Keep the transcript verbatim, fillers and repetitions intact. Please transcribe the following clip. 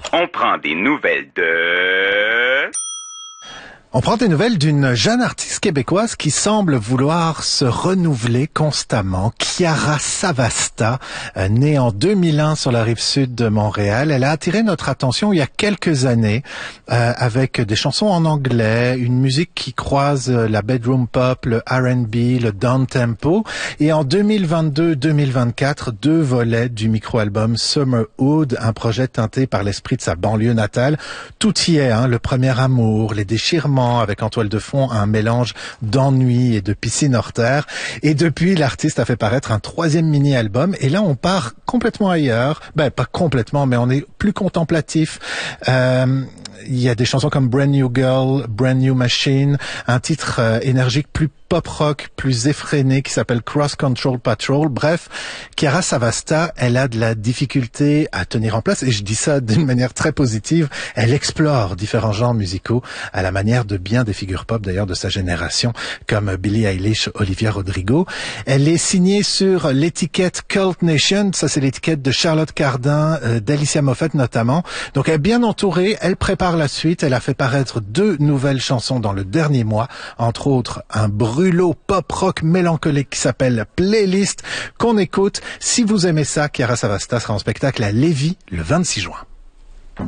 On prend des nouvelles de... On prend des nouvelles d'une jeune artiste québécoise qui semble vouloir se renouveler constamment, Chiara Savasta, euh, née en deux mille un sur la rive sud de Montréal. Elle a attiré notre attention il y a quelques années euh, avec des chansons en anglais, une musique qui croise la bedroom pop, le R and B, le down-tempo. Et en deux mille vingt-deux deux mille vingt-quatre, deux volets du micro-album Summerhood, un projet teinté par l'esprit de sa banlieue natale. Tout y est, hein, le premier amour, les déchirements, avec en toile de fond un mélange d'ennui et de piscine hors terre. Et depuis, l'artiste a fait paraître un troisième mini-album. Et là, on part complètement ailleurs. Ben, pas complètement, mais on est plus contemplatif. Euh, il y a des chansons comme Brand New Girl, Brand New Machine, un titre euh, énergique plus pop-rock, plus effréné qui s'appelle Cross Control Patrol. Bref, Chiara Savasta, elle a de la difficulté à tenir en place, et je dis ça d'une manière très positive. Elle explore différents genres musicaux à la manière de bien des figures pop d'ailleurs de sa génération, comme Billie Eilish, Olivia Rodrigo. Elle est signée sur l'étiquette Cult Nation, ça c'est l'étiquette de Charlotte Cardin, euh, d'Alicia Moffett notamment. Donc elle est bien entourée, elle prépare la suite, elle a fait paraître deux nouvelles chansons dans le dernier mois, entre autres un brûlot pop-rock mélancolique qui s'appelle Playlist, qu'on écoute. Si vous aimez ça, Chiara Savasta sera en spectacle à Lévis le vingt-six juin.